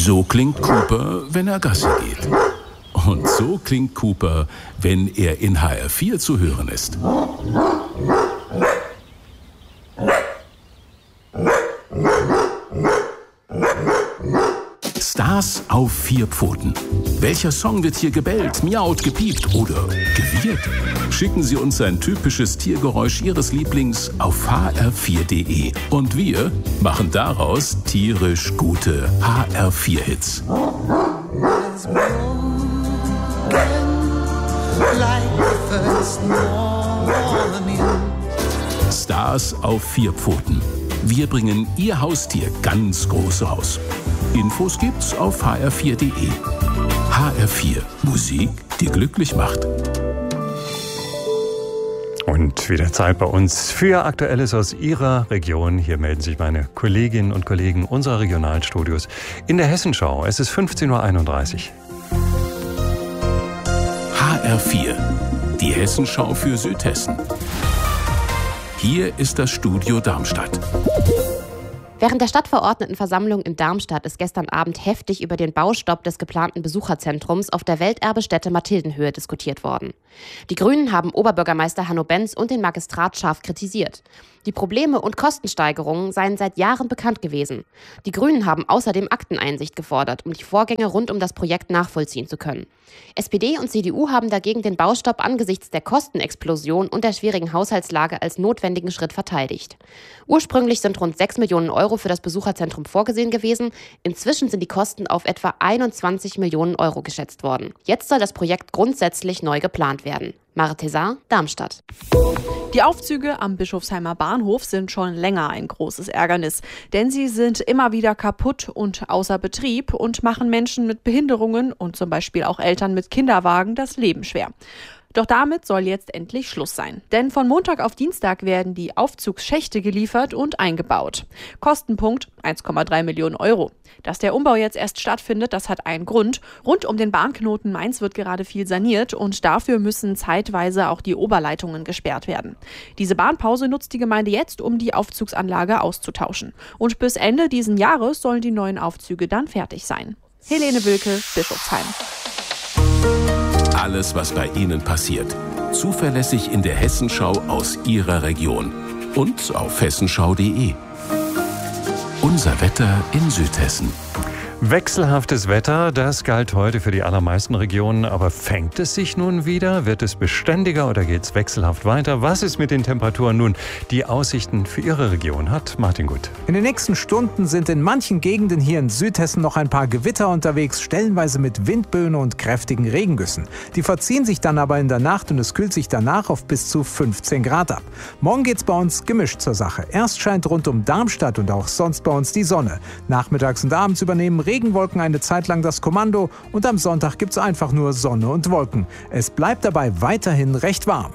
So klingt Cooper, wenn er Gassi geht. Und so klingt Cooper, wenn er in HR4 zu hören ist. Stars auf 4 Pfoten. Welcher Song wird hier gebellt, miaut, gepiept oder gewirrt? Schicken Sie uns ein typisches Tiergeräusch Ihres Lieblings auf hr4.de. Und wir machen daraus tierisch gute HR4-Hits. Stars auf 4 Pfoten. Wir bringen Ihr Haustier ganz groß raus. Infos gibt's auf hr4.de. HR4, Musik, die glücklich macht. Und wieder Zeit bei uns für Aktuelles aus Ihrer Region. Hier melden sich meine Kolleginnen und Kollegen unserer Regionalstudios in der Hessenschau. Es ist 15.31 Uhr. HR4, die Hessenschau für Südhessen. Hier ist das Studio Darmstadt. Während der Stadtverordnetenversammlung in Darmstadt ist gestern Abend heftig über den Baustopp des geplanten Besucherzentrums auf der Welterbestätte Mathildenhöhe diskutiert worden. Die Grünen haben Oberbürgermeister Hanno Benz und den Magistrat scharf kritisiert. Die Probleme und Kostensteigerungen seien seit Jahren bekannt gewesen. Die Grünen haben außerdem Akteneinsicht gefordert, um die Vorgänge rund um das Projekt nachvollziehen zu können. SPD und CDU haben dagegen den Baustopp angesichts der Kostenexplosion und der schwierigen Haushaltslage als notwendigen Schritt verteidigt. Ursprünglich sind rund 6 Millionen Euro für das Besucherzentrum vorgesehen gewesen. Inzwischen sind die Kosten auf etwa 21 Millionen Euro geschätzt worden. Jetzt soll das Projekt grundsätzlich neu geplant werden. Mare Tésar, Darmstadt. Die Aufzüge am Bischofsheimer Bahnhof sind schon länger ein großes Ärgernis, denn sie sind immer wieder kaputt und außer Betrieb und machen Menschen mit Behinderungen und zum Beispiel auch Eltern mit Kinderwagen das Leben schwer. Doch damit soll jetzt endlich Schluss sein. Denn von Montag auf Dienstag werden die Aufzugsschächte geliefert und eingebaut. Kostenpunkt 1,3 Millionen Euro. Dass der Umbau jetzt erst stattfindet, das hat einen Grund. Rund um den Bahnknoten Mainz wird gerade viel saniert und dafür müssen zeitweise auch die Oberleitungen gesperrt werden. Diese Bahnpause nutzt die Gemeinde jetzt, um die Aufzugsanlage auszutauschen. Und bis Ende diesen Jahres sollen die neuen Aufzüge dann fertig sein. Helene Wilke, Bischofsheim. Alles, was bei Ihnen passiert. Zuverlässig in der Hessenschau aus Ihrer Region. Und auf hessenschau.de. Unser Wetter in Südhessen. Wechselhaftes Wetter, das galt heute für die allermeisten Regionen. Aber fängt es sich nun wieder? Wird es beständiger oder geht es wechselhaft weiter? Was ist mit den Temperaturen nun? Die Aussichten für Ihre Region hat Martin Gut. In den nächsten Stunden sind in manchen Gegenden hier in Südhessen noch ein paar Gewitter unterwegs, stellenweise mit Windböen und kräftigen Regengüssen. Die verziehen sich dann aber in der Nacht und es kühlt sich danach auf bis zu 15 Grad ab. Morgen geht's bei uns gemischt zur Sache. Erst scheint rund um Darmstadt und auch sonst bei uns die Sonne. Nachmittags und abends übernehmen Regenwolken eine Zeit lang das Kommando und am Sonntag gibt's einfach nur Sonne und Wolken. Es bleibt dabei weiterhin recht warm.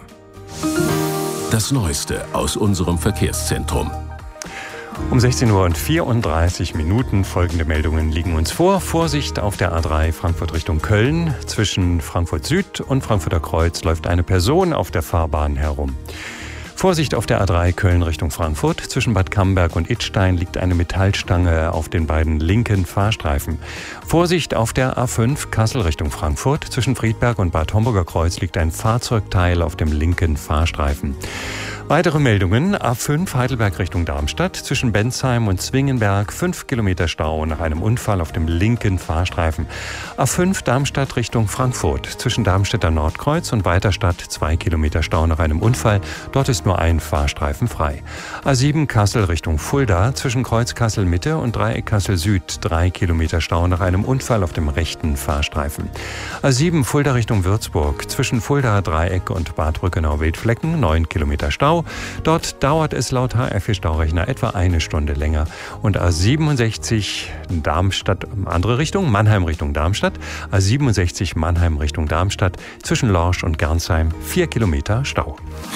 Das Neueste aus unserem Verkehrszentrum. Um 16.34 Uhr folgende Meldungen liegen uns vor. Vorsicht auf der A3 Frankfurt Richtung Köln. Zwischen Frankfurt Süd und Frankfurter Kreuz läuft eine Person auf der Fahrbahn herum. Vorsicht auf der A3 Köln Richtung Frankfurt. Zwischen Bad Camberg und Idstein liegt eine Metallstange auf den beiden linken Fahrstreifen. Vorsicht auf der A5 Kassel Richtung Frankfurt. Zwischen Friedberg und Bad Homburger Kreuz liegt ein Fahrzeugteil auf dem linken Fahrstreifen. Weitere Meldungen: A5 Heidelberg Richtung Darmstadt. Zwischen Bensheim und Zwingenberg 5 Kilometer Stau nach einem Unfall auf dem linken Fahrstreifen. A5 Darmstadt Richtung Frankfurt. Zwischen Darmstädter Nordkreuz und Weiterstadt 2 Kilometer Stau nach einem Unfall. Dort ist nur ein Fahrstreifen frei. A7 Kassel Richtung Fulda. Zwischen Kreuz Kassel Mitte und Dreieck Kassel Süd 3 Kilometer Stau nach einem Unfall auf dem rechten Fahrstreifen. A7 Fulda Richtung Würzburg. Zwischen Fulda Dreieck und Bad Brückenau-Wildflecken 9 Kilometer Stau. Dort dauert es laut HR4-Staurechner etwa eine Stunde länger. Und A67 Darmstadt, andere Richtung, Mannheim Richtung Darmstadt. A67 Mannheim Richtung Darmstadt. Zwischen Lorsch und Gernsheim 4 Kilometer Stau.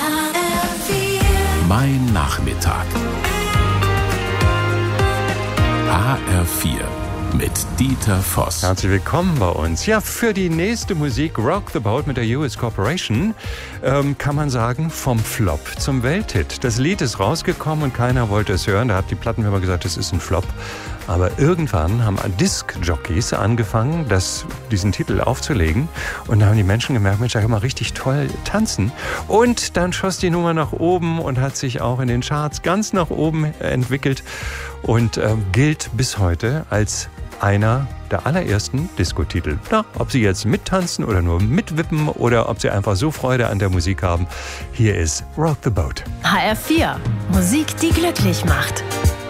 Mein Nachmittag. HR4 mit Dieter Voss. Herzlich willkommen bei uns. Ja, für die nächste Musik Rock the Boat mit der US Corporation kann man sagen, vom Flop zum Welthit. Das Lied ist rausgekommen und keiner wollte es hören. Da hat die Plattenfirma gesagt, es ist ein Flop. Aber irgendwann haben Disc-Jockeys angefangen, diesen Titel aufzulegen. Und da haben die Menschen gemerkt, Mensch, da kann man richtig toll tanzen. Und dann schoss die Nummer nach oben und hat sich auch in den Charts ganz nach oben entwickelt und gilt bis heute als einer der allerersten Disco-Titel. Na, ob Sie jetzt mittanzen oder nur mitwippen oder ob Sie einfach so Freude an der Musik haben, hier ist Rock the Boat. HR4, Musik, die glücklich macht.